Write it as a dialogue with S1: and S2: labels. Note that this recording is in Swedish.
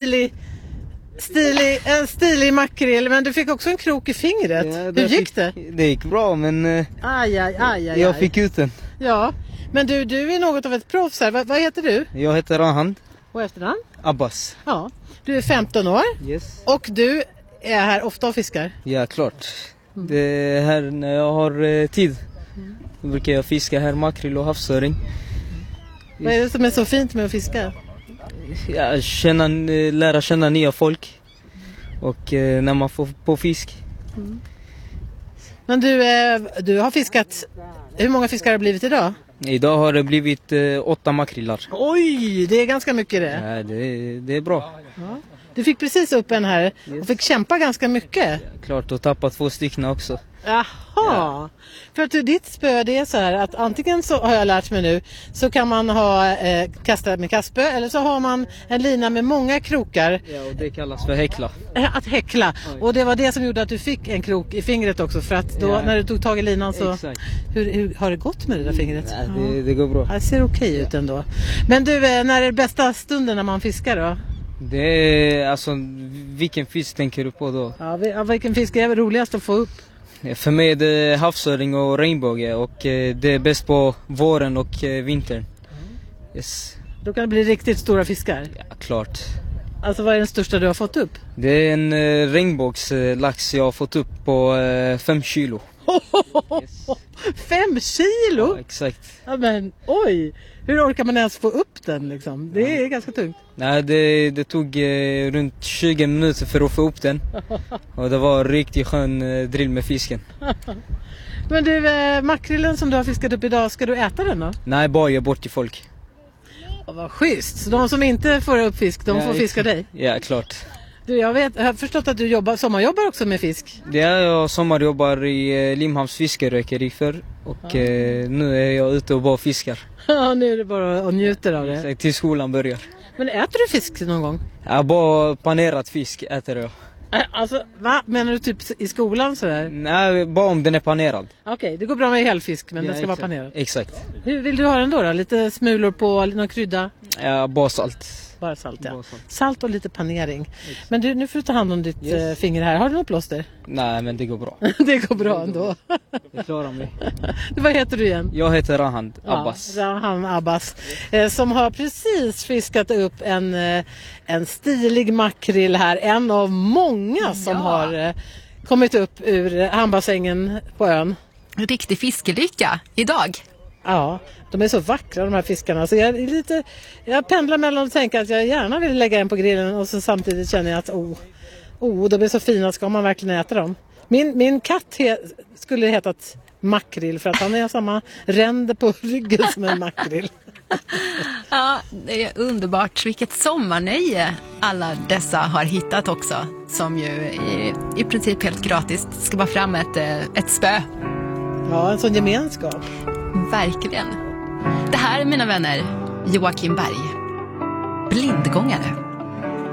S1: en stilig makrill, men du fick också en krok i fingret.
S2: Ja,
S1: hur gick det?
S2: Det gick bra, men
S1: Aj.
S2: jag fick ut den.
S1: Ja, men du är något av ett proffs här. Vad heter du?
S2: Jag heter Rahand
S1: Och efternamn?
S2: Abbas.
S1: Ja, du är 15 år.
S2: Yes.
S1: Och du är här ofta och fiskar.
S2: Ja, klart. Det är här när jag har tid. Då brukar jag fiska här makrill och havsöring.
S1: Vad är det som är så fint med att fiska?
S2: Ja, lära känna nya folk. Och när man får på fisk.
S1: Men du har fiskat. Hur många fiskar har det blivit idag?
S2: Idag har det blivit 8 makrillar.
S1: Oj, det är ganska mycket det.
S2: Ja, det är bra.
S1: Ja. Du fick precis upp en här och fick kämpa ganska mycket.
S2: Klart, och tappat 2 stycken också.
S1: Jaha, ja. För att ditt spö det är så här att antingen så har jag lärt mig nu så kan man ha kasta med kastspö eller så har man en lina med många krokar.
S2: Ja, och det kallas för häckla.
S1: Att häckla.
S2: Oj.
S1: Och det var det som gjorde att du fick en krok i fingret också för att då när du tog tag i linan så...
S2: Exakt.
S1: Hur har det gått med det där fingret?
S2: Ja, det går bra.
S1: Det ser okej ut ändå. Men du, när är det bästa stunden när man fiskar då?
S2: Det är alltså, vilken fisk tänker du på då?
S1: Ja, vilken fisk är roligast att få upp?
S2: För mig är det havsöring och regnbåge och det är bäst på våren och vintern. Yes.
S1: Då kan det bli riktigt stora fiskar.
S2: Ja, klart.
S1: Alltså vad är den största du har fått upp?
S2: Det är en regnbågslax jag har fått upp på 5 kilo. Yes.
S1: 5 kilo?
S2: Ja, exakt.
S1: Ja, men oj! Hur orkar man ens få upp den liksom? Det är ganska tungt.
S2: Nej, det tog runt 20 minuter för att få upp den. Och det var riktigt skön drill med fisken.
S1: Men du, makrillen som du har fiskat upp idag, ska du äta den då?
S2: Nej, bara ge bort till folk.
S1: Ja, vad schysst! Så de som inte får upp fisk, de får fiska dig?
S2: Ja, klart.
S1: Du, jag har förstått att du sommarjobbar också med fisk.
S2: Det är jag sommarjobbar i Limhamns fiskerökeri för. Och nu är jag ute och bara fiskar.
S1: Ja, nu är det bara att njuta av det.
S2: Till skolan börjar.
S1: Men äter du fisk någon gång?
S2: Ja, bara panerat fisk äter jag.
S1: Alltså, va? Menar du typ i skolan sådär?
S2: Nej, bara om den är panerad.
S1: Okej, det går bra med helfisk men den ska vara panerad.
S2: Exakt.
S1: Hur vill du ha den då? Lite smulor på, någon krydda?
S2: Ja, bara salt.
S1: Bara salt, ja.
S2: Bara salt.
S1: Salt och lite panering. Men du, nu får du ta hand om ditt finger här. Har du något plåster?
S2: Nej, men det går bra.
S1: Det går bra ändå.
S2: Jag klarar mig.
S1: Vad heter du igen?
S2: Jag heter Rahand Abbas.
S1: Ja, Rahand Abbas. Som har precis fiskat upp en stilig makrill här. En av många som har kommit upp ur hamnbassängen på ön.
S3: Riktig fiskelycka idag.
S1: Ja, de är så vackra de här fiskarna. Så jag pendlar mellan att tänka att jag gärna vill lägga en på grillen och så samtidigt känner jag att de är så fina, ska man verkligen äta dem? Min katt skulle hetat makrill för att han är samma ränder på ryggen som en makrill.
S3: Ja, det är underbart. Vilket sommarnöje alla dessa har hittat också. Som ju i princip helt gratis ska vara fram ett spö.
S1: Ja, en sån gemenskap.
S3: Verkligen. Det här är mina vänner Joakim Berg. Blindgångare.